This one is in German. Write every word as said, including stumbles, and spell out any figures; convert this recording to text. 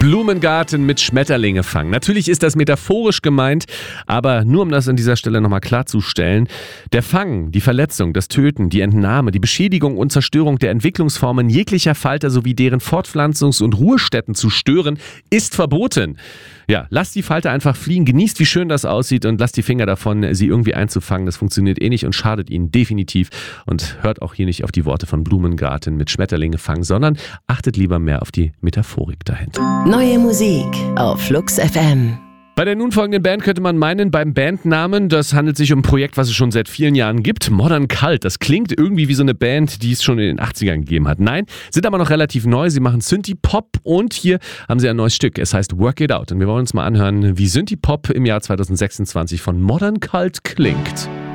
Blumengarten mit Schmetterlinge fangen. Natürlich ist das metaphorisch gemeint, aber nur um das an dieser Stelle nochmal klarzustellen, der Fang, die Verletzung, das Töten, die Entnahme, die Beschädigung und Zerstörung der Entwicklungsformen jeglicher Falter sowie deren Fortpflanzungs- und Ruhestätten zu stören, ist verboten. Ja, lasst die Falter einfach fliegen, genießt, wie schön das aussieht und lasst die Finger davon, sie irgendwie einzufangen. Das funktioniert eh nicht und schadet ihnen definitiv. Und hört auch hier nicht auf die Worte von Blumengarten mit Schmetterlinge fangen, sondern achtet lieber mehr auf die Metaphorik dahinter. Neue Musik auf Flux F M. Bei der nun folgenden Band könnte man meinen, beim Bandnamen, das handelt sich um ein Projekt, was es schon seit vielen Jahren gibt, Modern Cult. Das klingt irgendwie wie so eine Band, die es schon in den achtzigern gegeben hat. Nein, sind aber noch relativ neu. Sie machen Synthie-Pop und hier haben sie ein neues Stück. Es heißt Work It Out und wir wollen uns mal anhören, wie Synthie-Pop im Jahr zwanzig sechsundzwanzig von Modern Cult klingt.